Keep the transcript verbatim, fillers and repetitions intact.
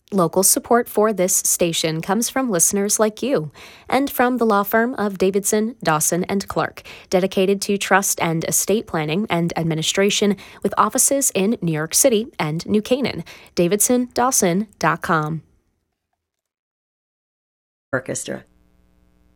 Local support for this station comes from listeners like you and from the law firm of Davidson, Dawson, and Clark, dedicated to trust and estate planning and administration with offices in New York City and New Canaan. davidson dawson dot com. Orchestra.